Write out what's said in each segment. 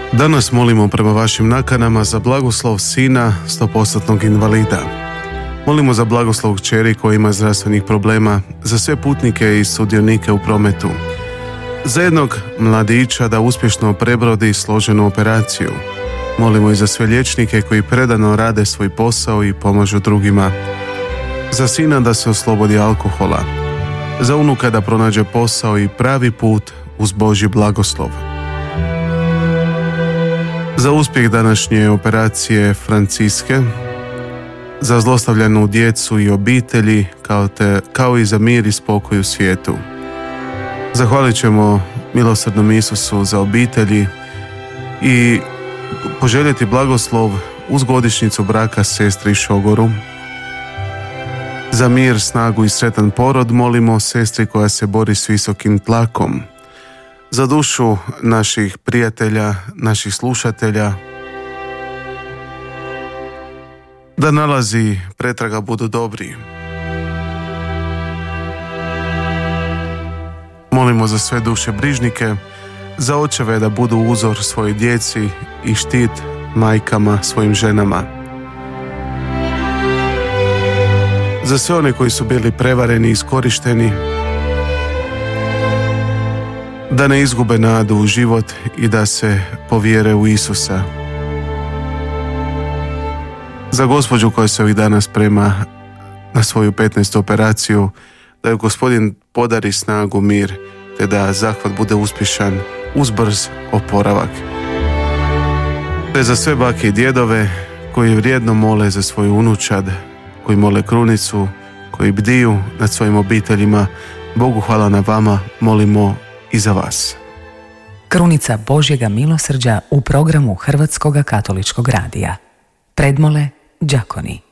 Danas molimo prema vašim nakanama za blagoslov sina 100% invalida. Molimo za blagoslov kćeri koja ima zdravstvenih problema, za sve putnike i sudionike u prometu, za jednog mladića da uspješno prebrodi složenu operaciju. Molimo i za sve liječnike koji predano rade svoj posao i pomažu drugima, za sina da se oslobodi alkohola, za unuka da pronađe posao i pravi put uz Božji blagoslov. Za uspjeh današnje operacije Franciske, za zlostavljanu djecu i obitelji, kao i za mir i spokoj u svijetu. Zahvalit ćemo milosrdnom Isusu za obitelji i poželjeti blagoslov uz godišnjicu braka sestri Šogoru. Za mir, snagu i sretan porod molimo sestri koja se bori s visokim tlakom. Za dušu naših prijatelja, naših slušatelja, da nalazi pretraga budu dobri. Molimo za sve duše brižnike, za očeve da budu uzor svojoj djeci i štit majkama svojim ženama. Za sve one koji su bili prevareni i iskorišteni, da ne izgube nadu u život i da se povjere u Isusa. Za gospođu koja se ovih dana sprema na svoju 15. operaciju, da joj Gospodin podari snagu, mir, te da zahvat bude uspješan uz brz oporavak. Te za sve bake i djedove koji vrijedno mole za svoju unučad, koji mole krunicu, koji bdiju nad svojim obiteljima, Bogu hvala na vama, molimo i za vas. Krunica Božjega milosrđa u programu Hrvatskog katoličkog radija. Predmole đakoni.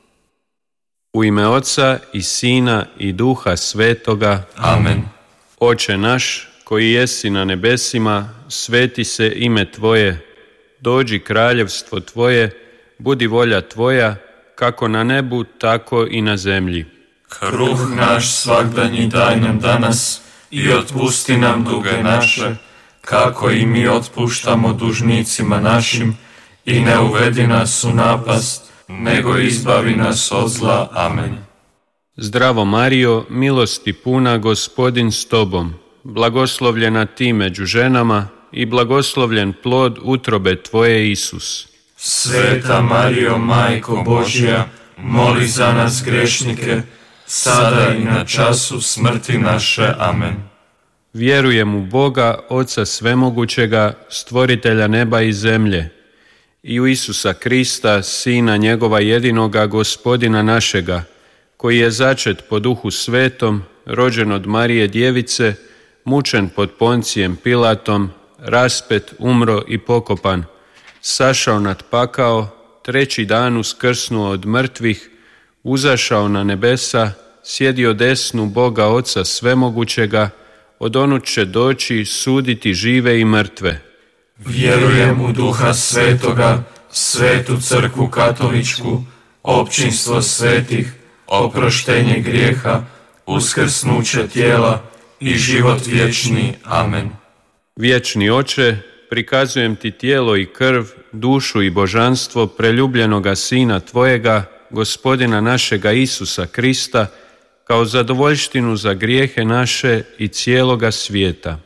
U ime Oca i Sina i Duha Svetoga. Amen. Oče naš, koji jesi na nebesima, sveti se ime Tvoje, dođi kraljevstvo Tvoje, budi volja Tvoja, kako na nebu, tako i na zemlji. Kruh naš svagdanji daj nam danas i otpusti nam duge naše, kako i mi otpuštamo dužnicima našim, i ne uvedi nas u napast, nego izbavi nas od zla. Amen. Zdravo Marijo, milosti puna, Gospodin s Tobom, blagoslovljena Ti među ženama i blagoslovljen plod utrobe Tvoje, Isus. Sveta Marijo, Majko Božja, moli za nas grešnike, sada i na času smrti naše. Amen. Vjerujem u Boga, Oca Svemogućega, stvoritelja neba i zemlje, i u Isusa Krista, Sina njegova jedinoga, Gospodina našega, koji je začet po Duhu Svetom, rođen od Marije Djevice, mučen pod Poncijem Pilatom, raspet, umro i pokopan, sašao nad pakao, treći dan uskrsnuo od mrtvih, uzašao na nebesa, sjedio desnu Boga Oca Svemogućega, odonut će doći suditi žive i mrtve. Vjerujem u Duha Svetoga, Svetu Crkvu Katoličku, općinstvo svetih, oproštenje grijeha, uskrsnuće tijela i život vječni. Amen. Vječni Oče, prikazujem Ti tijelo i krv, dušu i božanstvo preljubljenoga Sina Tvojega, Gospodina našega Isusa Krista, kao zadovoljštinu za grijehe naše i cijeloga svijeta.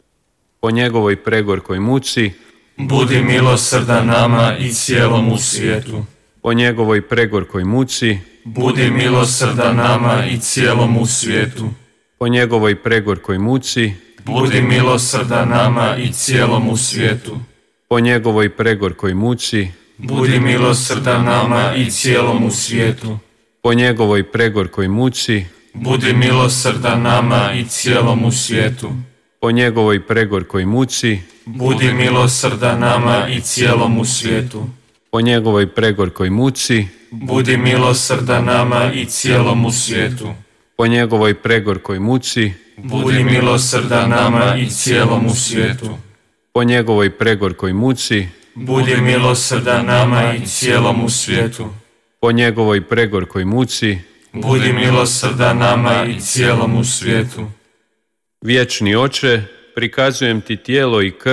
Po njegovoj pregorkoj muci, budi milosrdan nama i cijelom svijetu. Po njegovoj pregorkoj muci, budi milosrdan nama i cijelom svijetu. Po njegovoj pregorkoj muci, budi milosrdan nama i cijelom svijetu. Po njegovoj pregorkoj muci, budi milosrdan nama i cijelom svijetu. Po njegovoj pregorkoj muci, budi milosrdan nama i cijelom svijetu. Po njegovoj pregorkoj muci, budi milosrdan nama i cijelom svijetu. Po njegovoj pregorkoj muci, budi milosrdan nama i cijelom svijetu. Po njegovoj pregorkoj muci, budi milosrdan nama i cijelom svijetu. Po njegovoj pregorkoj muci, budi milosrdan nama i cijelom svijetu. Po njegovoj pregorkoj muci, budi milosrdan nama i cijelom svijetu. Vječni Oče, prikazujem Ti tijelo i krv,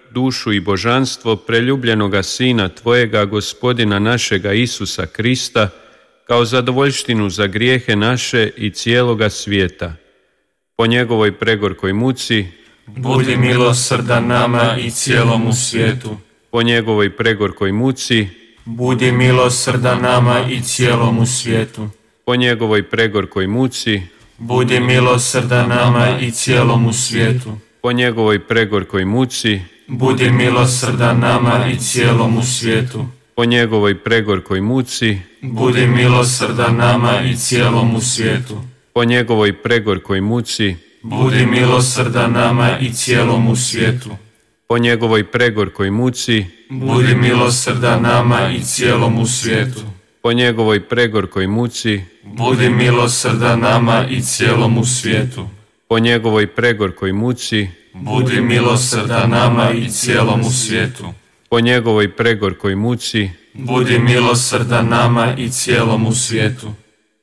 dušu i božanstvo preljubljenoga Sina Tvojega, Gospodina našega Isusa Krista, kao zadovoljštinu za grijehe naše i cijeloga svijeta. Po njegovoj pregorkoj muci, budi milosrdan nama i cijelomu svijetu. Po njegovoj pregorkoj muci, budi milosrdan nama i cijelomu svijetu. Po njegovoj pregorkoj muci, budi milosrdan nama i cijelomu svijetu. Po njegovoj pregorkoj muci, budi milosrdan nama i cijelomu svijetu. Po njegovoj pregorkoj muci, budi milosrdan nama i cijelomu svijetu. Po njegovoj pregorkoj muci, budi milosrdan nama i cijelomu svijetu. Po njegovoj pregorkoj muci, budi milosrdan nama i cijelomu svijetu. Po njegovoj pregorkoj muci, budi milosrdan nama i cijelomu svijetu. Po njegovoj pregorkoj muci, budi milosrdan nama i cijelomu svijetu. Po njegovoj pregorkoj muci, budi milosrdan nama i cijelomu svijetu.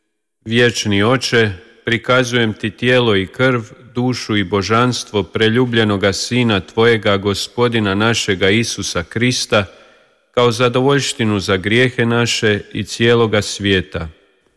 Vječni Oče, prikazujem Ti tijelo i krv, dušu i božanstvo preljubljenoga Sina Tvojega, Gospodina našega Isusa Krista, kao zadovoljštinu za grijehe naše i cijeloga svijeta.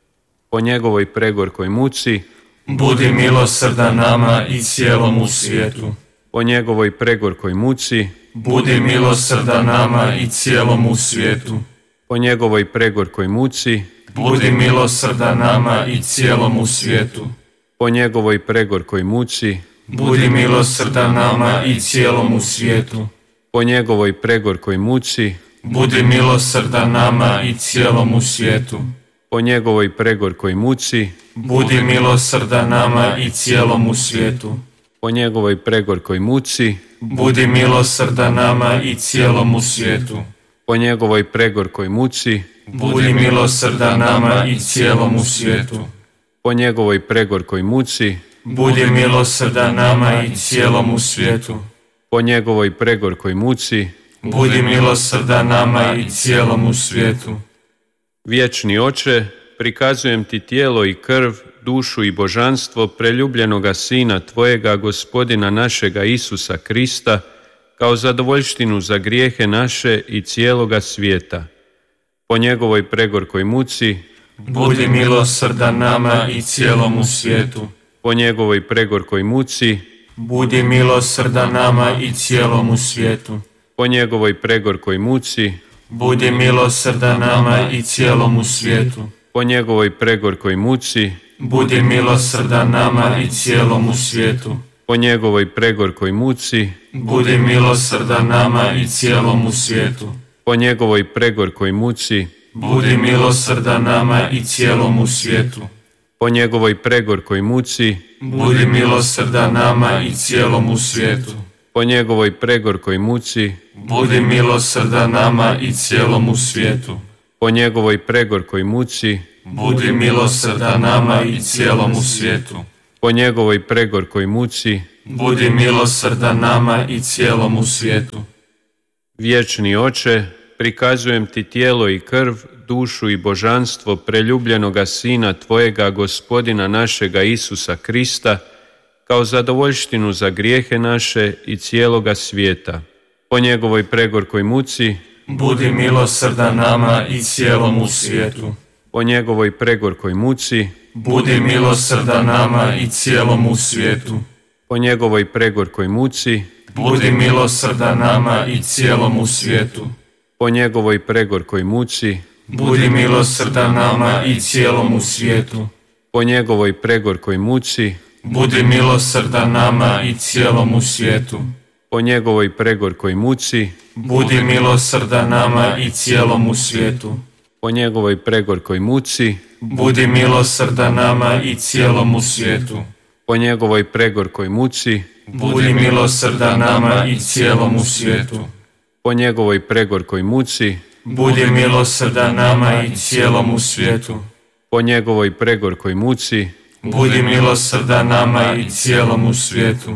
Po njegovoj pregorkoj muci, budi milosrdan nama i cijelomu svijetu. Po njegovoj pregorkoj muci, budi milosrdan nama i cijelomu svijetu. Po njegovoj pregorkoj muci, budi milosrdan nama i cijelomu svijetu. Po njegovoj pregorkoj muci, budi milosrdan nama i cijelomu svijetu. Po njegovoj pregorkoj muci, budi milosrdan nama i cijelomu svijetu. Po njegovoj pregorkoj muci, budi milosrdan nama i cijelomu svijetu. Po njegovoj pregorkoj muci, budi milosrdan nama i cijelomu svijetu. Po njegovoj pregorkoj muci, budi milosrdan nama i cijelomu svijetu. Po njegovoj pregorkoj muci, budi milosrdan nama i cijelomu svijetu. Po njegovoj pregorkoj muci, budi milosrdan nama i cijelomu svijetu. Vječni Oče, prikazujem Ti tijelo i krv, dušu i božanstvo preljubljenoga Sina Tvojega, Gospodina našega Isusa Krista, kao zadovoljštinu za grijehe naše i cijeloga svijeta. Po njegovoj pregorkoj muci, budi milosrdan nama i cijelomu svijetu. Po njegovoj pregorkoj muci, budi milosrdan nama i cijelomu svijetu. Po njegovoj pregorkoj muci, budi milosrdan nama i cijelomu svijetu. Po njegovoj pregorkoj muci, budi milosrdan nama i cijelomu svijetu. Po njegovoj pregorkoj muci, budi milosrdan nama i cijelomu svijetu. Po njegovoj pregorkoj muci, budi milosrdan nama i cijelomu svijetu. Po njegovoj pregorkoj muci, budi milosrdan nama i cijelomu svijetu. Po njegovoj pregorkoj muci, budi milosrdan nama i cijelomu svijetu. Po njegovoj pregorkoj muci, budi milosrdan nama i cijelomu svijetu. Po njegovoj pregorkoj muci, budi milosrdan nama i cijelomu svijetu. Vječni Oče, prikazujem Ti tijelo i krv, dušu i božanstvo preljubljenoga Sina Tvojega, Gospodina našega Isusa Krista, kao zadovoljštinu za grijehe naše i cijeloga svijeta. Po njegovoj pregorkoj muci, budi milosrdan nama i cijelomu svijetu. Po njegovoj pregorkoj muci, budi milosrdan nama i cijelomu svijetu. Po njegovoj pregorkoj muci, budi milosrdan nama i cijelomu svijetu. Po njegovoj pregorkoj muci, budi milosrdan nama i cijelomu svijetu. Po njegovoj pregorkoj muci, budi milosrdan nama i cijelomu svijetu. Po njegovoj pregorkoj muci, budi milosrdan nama i cijelomu svijetu. Po njegovoj pregorkoj muci, budi milosrdan nama i cijelomu svijetu. Po njegovoj pregorkoj muci, budi milosrdan nama i cijelomu svijetu. Po njegovoj pregorkoj muci, budi milosrdan nama i cijelomu svijetu. Po njegovoj pregorkoj muci, budi milosrdan nama i cijelomu svijetu.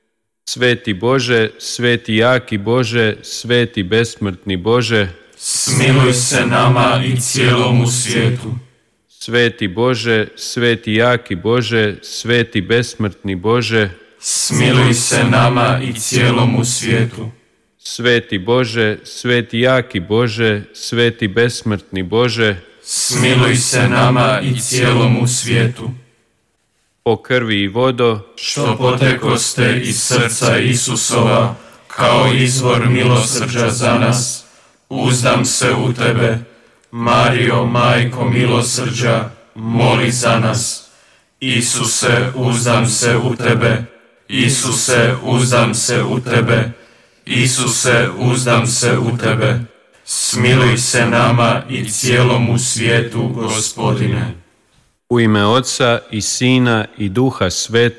Sveti Bože, sveti jaki Bože, sveti besmrtni Bože, smiluj se nama i cijelomu svijetu. Sveti Bože, sveti jaki Bože, sveti besmrtni Bože, smiluj se nama i cijelomu svijetu. Sveti Bože, sveti jaki Bože, sveti besmrtni Bože, smiluj se nama i cijelomu svijetu. O krvi i vodo, što potekoste iz srca Isusova, kao izvor milosrđa za nas, uzdam se u Tebe. Marijo, Majko milosrđa, moli za nas. Isuse, uzdam se u Tebe. Isuse, uzdam se u Tebe. Isuse, uzdam se u Tebe. Smiluj se nama i cijelomu svijetu, Gospodine. u ime Oca i Sina i Duha Svetog.